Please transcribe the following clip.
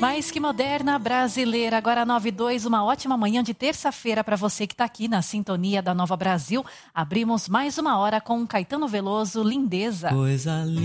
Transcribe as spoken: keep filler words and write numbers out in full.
Mais que moderna brasileira, agora nove e dois, uma ótima manhã de terça-feira para você que está aqui na sintonia da Nova Brasil. Abrimos mais uma hora com Caetano Veloso, Lindeza. Coisa linda.